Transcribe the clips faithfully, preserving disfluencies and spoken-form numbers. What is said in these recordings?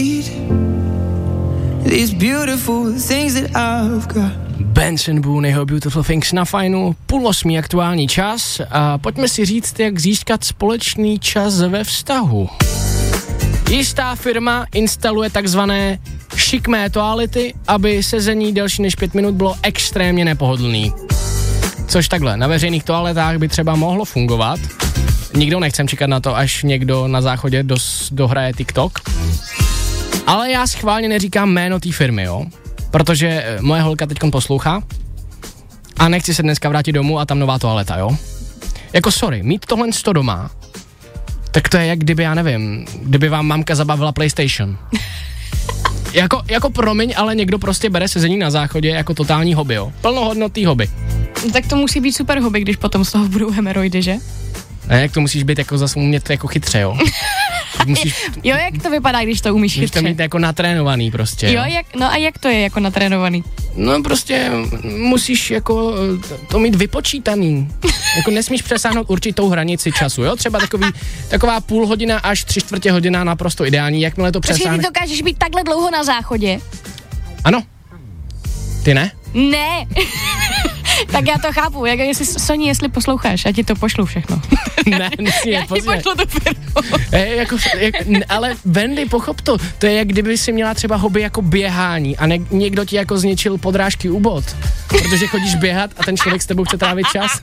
These beautiful things that I've got. Benson Boone, jeho Beautiful Things na fajnu, půl osmý aktuální čas a pojďme si říct, jak získat společný čas ve vztahu. Jistá firma instaluje takzvané šikmé toalety, aby sezení delší než pět minut bylo extrémně nepohodlný. Což takhle, na veřejných toaletách by třeba mohlo fungovat. Nikdo nechcem čekat na to, až někdo na záchodě dos, dohraje TikTok. Ale já schválně neříkám jméno té firmy, jo? Protože moje holka teďkon poslouchá a nechci se dneska vrátit domů a tam nová toaleta, jo? Jako sorry, mít tohle sto doma, tak to je jak kdyby, já nevím, kdyby vám mamka zabavila PlayStation. jako, jako promiň, ale někdo prostě bere sezení na záchodě jako totální hobby, jo? Plnohodnotný hobby. Tak to musí být super hobby, když potom z toho budou hemeroidy, že? Ne, jak to musíš být jako zase umět jako chytře, jo? Musíš, jo, jak to vypadá, když to umíš chytře? Musíš to mít jako natrénovaný prostě. Jo, jak, no a jak to je jako natrénovaný? No prostě musíš jako to mít vypočítaný. Jako nesmíš přesáhnout určitou hranici času, jo? Třeba takový, taková půl hodina až tři čtvrtě hodina naprosto ideální, jakmile to přesáhneš. Takže ty dokážeš být takhle dlouho na záchodě? Ano. Ty ne? Ne. Tak já to chápu, jak jestli, Soni, jestli posloucháš, já ti to pošlu všechno. Ne, nesmí, já ti pošlu tu firmu. E, jako, jak, ale Wendy, pochop to, to je jak kdyby si měla třeba hobby jako běhání a ne, někdo ti jako zničil podrážky u bot, protože chodíš běhat a ten člověk s tebou chce trávit čas.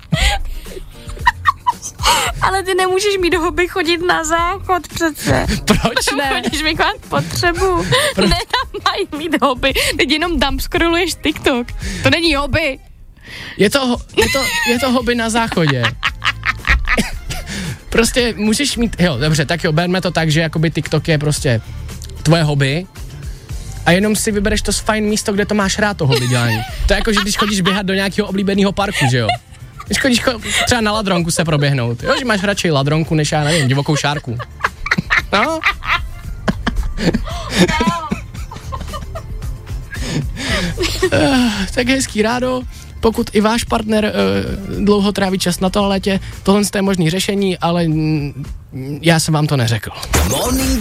Ale ty nemůžeš mít hobby chodit na záchod přece. Proč ne? Chodíš vykonat potřebu. Proč? Ne, mají mít hobby. Teď jenom tam scrolluješ TikTok. To není hobby. Je to, je to, je to hobby na záchodě. Prostě můžeš mít, jo, dobře, tak jo, berme to tak, že jakoby TikTok je prostě tvoje hobby a jenom si vybereš to fajn místo, kde to máš rád, to hobby dělání. To je jako, že když chodíš běhat do nějakého oblíbeného parku, že jo? Když chodíš třeba na ladronku se proběhnout, jo, že máš radši ladronku, než já nevím, divokou šárku. No? uh, tak hezký rádo. Pokud i váš partner uh, dlouho tráví čas na toaletě, tohle je možný řešení, ale mm, já jsem vám to neřekl.